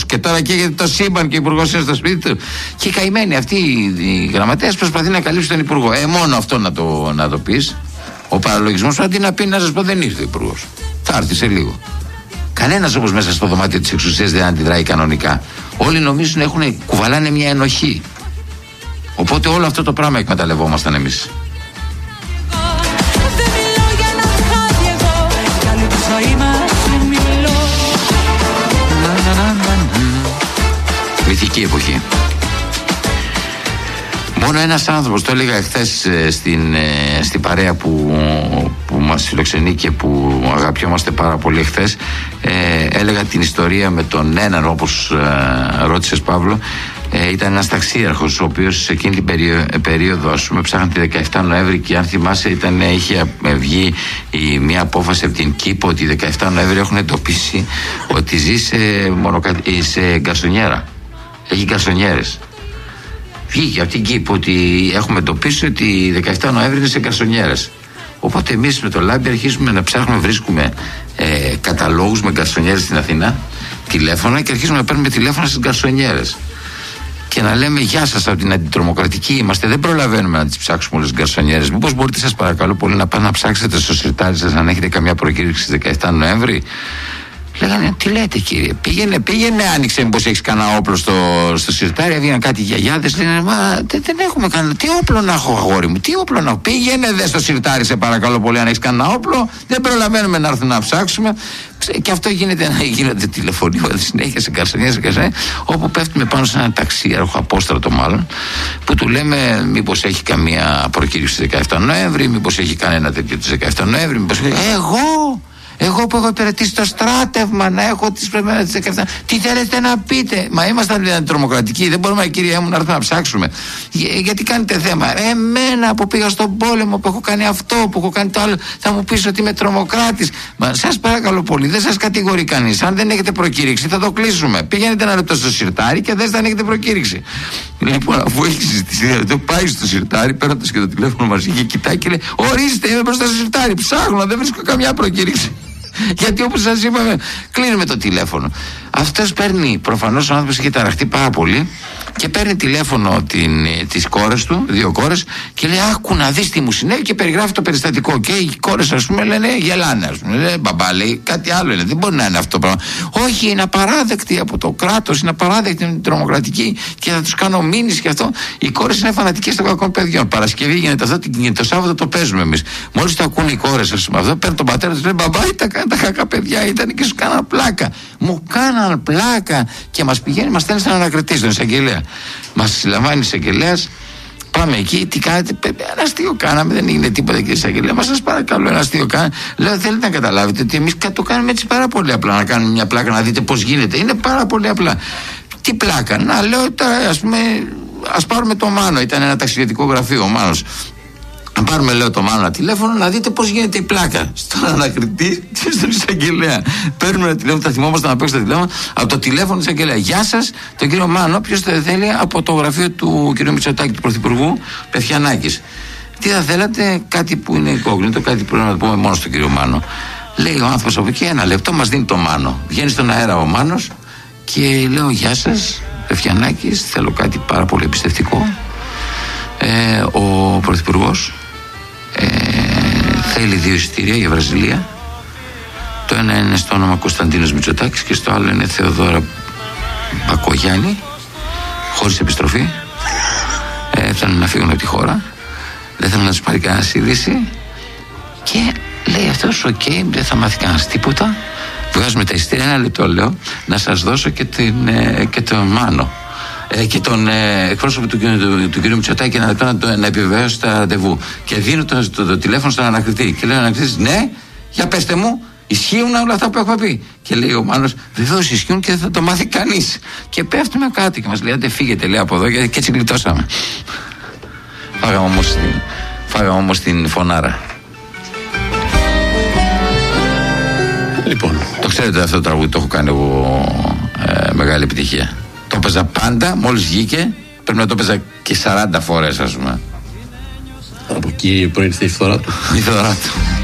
Και τώρα καίγεται το σύμπαν και ο υπουργός είναι στο σπίτι του. Και καημένοι αυτοί οι γραμματέας προσπαθεί να καλύψει τον υπουργό. Μόνο αυτό να το πεις. Ο παραλογισμός αντί να πει να σας πω δεν ήρθε ο υπουργός. Θα έρθει σε λίγο. Κανένας όμως μέσα στο δωμάτιο της εξουσίας δεν αντιδράει κανονικά. Όλοι νομίζουν κουβαλάνε μια ενοχή. Οπότε όλο αυτό το πράγμα εκμεταλλευόμασταν εμείς. Μυθική εποχή. Μόνο ένας άνθρωπος, το έλεγα εχθές στην παρέα που μας φιλοξενεί και που αγαπιόμαστε πάρα πολύ εχθές, έλεγα την ιστορία με τον έναν, όπως ρώτησες Παύλο, ήταν ένας ταξίαρχος ο οποίος σε εκείνη την περίοδο, ας πούμε, ψάχναν τη 17 Νοέμβρη και αν θυμάσαι είχε βγει μια απόφαση από την ΚΥΠ ότι 17 Νοέμβρη έχουν εντοπίσει ότι ζει σε γκαρσονιέρα. Έχει γκαρσονιέρες. Βγήκε από την ΚΥΠ ότι έχουμε εντοπίσει ότι 17 Νοέμβρη είναι σε γκαρσονιέρες. Οπότε εμείς με το Λάμπη αρχίζουμε να ψάχνουμε, βρίσκουμε καταλόγους με γκαρσονιέρες στην Αθήνα, τηλέφωνα, και αρχίζουμε να παίρνουμε τηλέφωνα στις γκαρσονιέρες. Και να λέμε γεια σας, από την αντιτρομοκρατική είμαστε, δεν προλαβαίνουμε να τις ψάξουμε όλες τις γκαρσονιέρες. Μήπως μπορείτε, σας παρακαλώ πολύ, να πάτε να ψάξετε στο σιρτάρι σας αν έχετε καμιά προκήρυξη στις 17 Νοέμβρη. Λέγανε, τι λέτε κύριε, πήγαινε, άνοιξε, μήπως έχεις κανένα όπλο στο σιρτάρι. Έβγαιναν κάτι γιαγιάδες, λένε, μα δεν έχουμε κανένα. Τι όπλο να έχω, αγόρι μου, τι όπλο να έχω. Πήγαινε δε στο σιρτάρι, σε παρακαλώ πολύ, αν έχεις κανένα όπλο. Δεν προλαβαίνουμε να έρθουμε να ψάξουμε. Και αυτό γίνονται τηλεφωνήματα συνέχεια σε γκαρσονιές, όπου πέφτουμε πάνω σε ένα ταξίαρχο, απόστρατο μάλλον, που του λέμε μήπως έχει καμία προκήρυξη στις 17 Νοέμβρη, μήπως έχει κανένα τέτοιο τις 17 Νοέμβρη, μήπως έχει. Εγώ που έχω υπηρετήσει το στράτευμα να έχω τις προηγούμενες τις 17. Τι θέλετε να πείτε? Μα ήμασταν αντιτρομοκρατικοί. Δεν μπορούμε, κυρία μου, να έρθουμε να ψάξουμε. Γιατί κάνετε θέμα? Εμένα που πήγα στον πόλεμο, που έχω κάνει αυτό, που έχω κάνει το άλλο, θα μου πεις ότι είμαι τρομοκράτης? Μα σας παρακαλώ πολύ, δεν σας κατηγορεί κανείς. Αν δεν έχετε προκήρυξη, θα το κλείσουμε. Πηγαίνετε ένα λεπτό στο σιρτάρι και δέστε αν έχετε προκήρυξη. Λοιπόν, αφού έχει συζητήσει, το πάει στο σιρτάρι, παίρνοντας και το τηλέφωνο μαζί και κοιτάει και λέει: ορίστε, είμαι μπροστά στο σιρτάρι. Ψάχνω, δεν βρίσκω καμιά προκήρυξη. Γιατί όπως σας είπαμε, κλείνουμε το τηλέφωνο. Αυτός παίρνει, προφανώς ο άνθρωπος έχει ταραχτεί πάρα πολύ, και παίρνει τηλέφωνο τις κόρες του, 2 κόρες, και λέει: άκου να δεις τι μου συνέβη, και περιγράφει το περιστατικό. Και οι κόρες, ας πούμε, λένε, γελάνε, ας πούμε. Λένε, μπαμπά, λέει, κάτι άλλο είναι. Δεν μπορεί να είναι αυτό το πράγμα. Όχι, είναι απαράδεκτη από το κράτος, είναι απαράδεκτη με την τρομοκρατική, και θα τους κάνω μήνυση και αυτό. Οι κόρες είναι φανατικές των κακών παιδιών. Παρασκευή γίνεται αυτό, το Σάββατο το παίζουμε εμείς. Μόλις το ακούν οι κόρες, ας πούμε, αυτό, παίρνει τον πατέρα του, λέει: μπαμπά, τα κακά παιδιά ήταν και σου κάναν πλάκα. Μου κάναν πλάκα. Και μας στέλνει στον ανακριτή, στον εισαγγελέα. Μας συλλαμβάνει εισαγγελέας, πάμε εκεί, τι κάνετε? Ένα αστείο κάναμε, δεν έγινε τίποτα, κύριε εισαγγελέα. Μα σας παρακαλώ, ένα αστείο κάναμε. Λέω: θέλετε να καταλάβετε ότι εμείς το κάνουμε έτσι πάρα πολύ απλά. Να κάνουμε μια πλάκα, να δείτε πώς γίνεται. Είναι πάρα πολύ απλά. Τι πλάκα? Να λέω τώρα, ας πούμε, ας πάρουμε το Μάνο. Ήταν ένα ταξιδιωτικό γραφείο, ο Μάνος. Να πάρουμε, λέω, το Μάνο ένα τηλέφωνο, να δείτε πώς γίνεται η πλάκα. Στον ανακριτή και στον εισαγγελέα. Παίρνουμε ένα τηλέφωνο, θα θυμόμαστε να παίξουμε το τηλέφωνο, από το τηλέφωνο της εισαγγελέα. Γεια σας, τον κύριο Μάνο, ποιος το θέλει? Από το γραφείο του κ. Μητσοτάκη, του Πρωθυπουργού Πεθιανάκης. Τι θα θέλατε? Κάτι που είναι incógnito, κάτι που πρέπει να το πούμε μόνο στον κύριο Μάνο. Λέει ο άνθρωπος από εκεί, ένα λεπτό, μας δίνει το Μάνο. Βγαίνει στον αέρα ο Μάνος και λέω: γεια σας, Πεθιανάκης, θέλω κάτι πάρα πολύ εμπιστευτικό. Ο Πρωθυπουργός θέλει 2 εισιτήρια για Βραζιλία. Το ένα είναι στο όνομα Κωνσταντίνος Μητσοτάκης και στο άλλο είναι Θεοδόρα Μπακογιάννη, χωρίς επιστροφή. Θέλουν να φύγουν από τη χώρα, δεν θέλουν να τους πάρει κανένα είδηση. Και λέει αυτός: οκ, δεν θα μάθει κανένας τίποτα. Βγάζουμε τα εισιτήρια, ένα λεπτό, λέω, να σας δώσω και τον Μάνο και τον εκπρόσωπο του κ. Μητσοτάκη να επιβεβαιώσει τα ραντεβού. Και δίνω το τηλέφωνο στον ανακριτή. Και λέει ο ανακριτής: ναι, για πέστε μου, ισχύουν όλα αυτά που έχουμε πει? Και λέει ο Μάνος: βεβαίως ισχύουν και δεν θα το μάθει κανείς. Και πέφτουμε κάτω και μας λέει: άντε φύγετε, λέει, από εδώ, και έτσι γλιτώσαμε. Φάγαμε όμως την φωνάρα. Λοιπόν, το ξέρετε αυτό το τραγούδι, το έχω κάνει εγώ μεγάλη επιτυχία. Το έπαιζα πάντα, μόλις βγήκε, πρέπει να το έπαιζα και 40 φορές, ας πούμε. Από εκεί προήλθε η φθορά του. Η φθορά του.